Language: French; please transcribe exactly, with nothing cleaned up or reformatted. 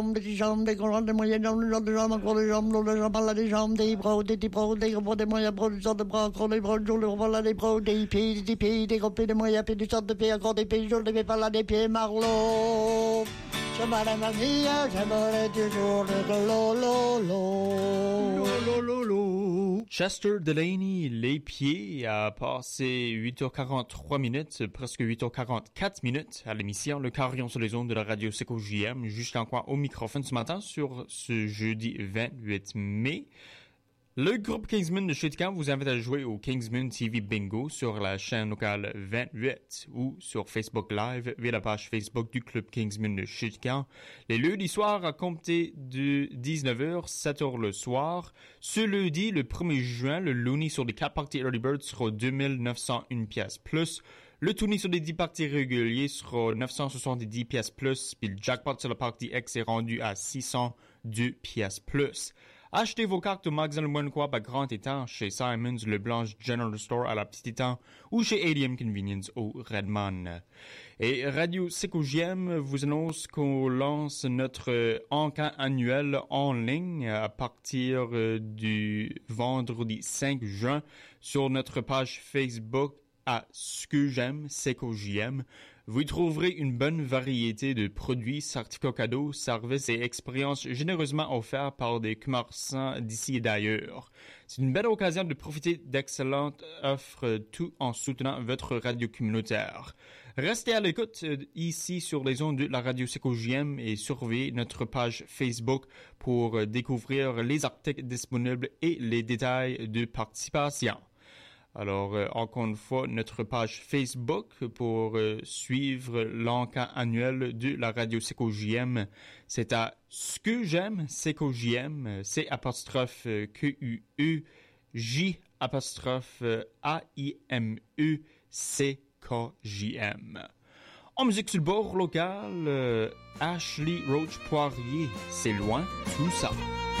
des jambes, des grandes, des moyennes jambes, des jambes, des jambes, encore des jambes, des jambes, là, des jambes, des bras, des petits bras, des gros, des moyens bras, des sortes de bras, encore des bras, des jours, voilà, des bras, des pieds, des pieds, des gros pieds, des moyens pieds, des sortes de pieds, encore des pieds, jours, des pieds, par là, des pieds, marlot. Je m'aime à mia, j'aimerais toujours le lolo, lolo, lolo. Chester Delaney, les pieds, a passé huit heures quarante-trois minutes, presque huit heures quarante-quatre minutes à l'émission Le Carillon sur les ondes de la radio C K J M, Justin Coin au microphone ce matin sur ce jeudi vingt-huit mai. Le groupe Kingsman de Shitcam vous invite à jouer au Kingsman T V Bingo sur la chaîne locale vingt-huit ou sur Facebook Live via la page Facebook du club Kingsman de Shitcam. Les lundis soirs à compter de dix-neuf heures, sept heures le soir. Ce lundi, le premier juin, le Looney sur les quatre parties Early Bird sera deux mille neuf cent un pièces plus. Le Toonie sur les dix parties réguliers sera neuf cent soixante-dix pièces plus. Puis le Jackpot sur la partie X est rendu à six cent deux pièces plus. Achetez vos cartes au magasin Le Moine Coop à Grand Étang, chez Simons, Le Blanche General Store à la Petite Étang ou chez A D M Convenience au Redmond. Et Radio C K J M vous annonce qu'on lance notre encan annuel en ligne à partir du vendredi cinq juin sur notre page Facebook à ce que j'aime, C K J M. Vous y trouverez une bonne variété de produits, certificats cadeaux, services et expériences généreusement offerts par des commerçants d'ici et d'ailleurs. C'est une belle occasion de profiter d'excellentes offres, tout en soutenant votre radio communautaire. Restez à l'écoute ici sur les ondes de la radio C K J M et surveillez notre page Facebook pour découvrir les articles disponibles et les détails de participation. Alors, euh, encore une fois, notre page Facebook pour euh, suivre l'encan annuel de la radio C K J M, c'est à ce que j'aime, C K J M, C apostrophe Q U E, J apostrophe A I M E, C K J M. En musique sur le bord local, euh, Ashley Roach Poirier, c'est loin tout ça.